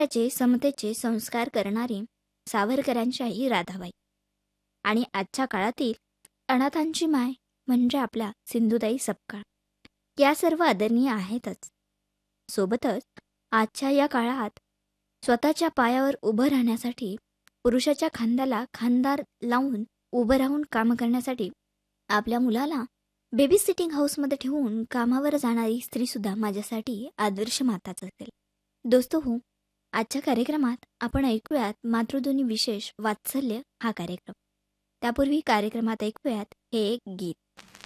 त्याचे समतेचे संस्कार करणारी सावरकरांची आई राधाबाई आणि आजच्या काळातील अनाथांची माय म्हणजे आपल्या सिंधुताई सपकाळ या सर्व आदरणीय आहेतच. सोबतच आजच्या या काळात स्वतःच्या पायावर उभं राहण्यासाठी पुरुषाच्या खांद्याला खांदार लावून उभं राहून काम करण्यासाठी आपल्या मुलाला बेबी सिटिंग हाऊसमध्ये ठेवून कामावर जाणारी स्त्रीसुद्धा माझ्यासाठी आदर्श माताच असेल. दोस्तो हो, आजच्या कार्यक्रमात आपण ऐकूयात मातृध्वनी विशेष वात्सल्य हा कार्यक्रम. त्यापूर्वी कार्यक्रमात ऐकूयात हे एक गीत.